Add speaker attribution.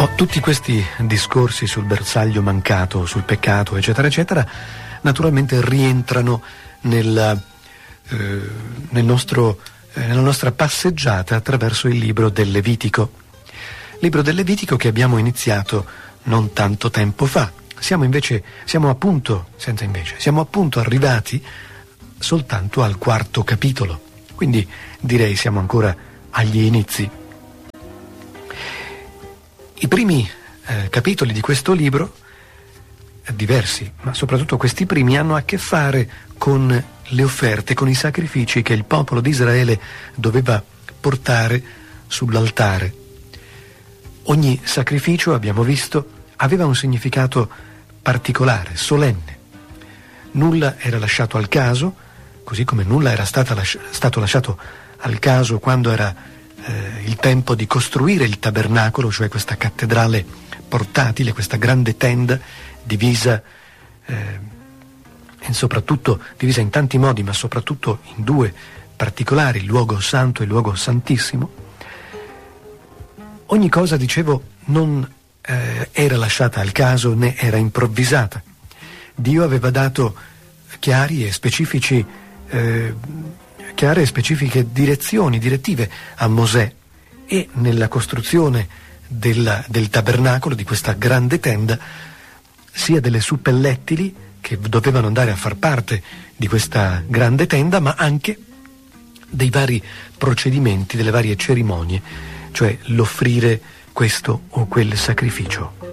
Speaker 1: Tutti questi discorsi sul bersaglio mancato, sul peccato, eccetera, eccetera, naturalmente rientrano nella nostra passeggiata attraverso il libro del Levitico. Libro del Levitico che abbiamo iniziato non tanto tempo fa. Siamo appunto arrivati soltanto al 4° capitolo. Quindi direi siamo ancora agli inizi. I primi capitoli di questo libro, diversi, ma soprattutto questi primi, hanno a che fare con le offerte, con i sacrifici che il popolo di Israele doveva portare sull'altare. Ogni sacrificio, abbiamo visto, aveva un significato particolare, solenne. Nulla era lasciato al caso, così come nulla era stato lasciato al caso quando era il tempo di costruire il tabernacolo, cioè questa cattedrale portatile, questa grande tenda divisa divisa in tanti modi, ma soprattutto in due particolari, il luogo santo e il luogo santissimo. Ogni cosa, dicevo, non era lasciata al caso né era improvvisata. Dio aveva dato chiare e specifiche direttive a Mosè, e nella costruzione del tabernacolo, di questa grande tenda, sia delle suppellettili che dovevano andare a far parte di questa grande tenda, ma anche dei vari procedimenti, delle varie cerimonie, cioè l'offrire questo o quel sacrificio.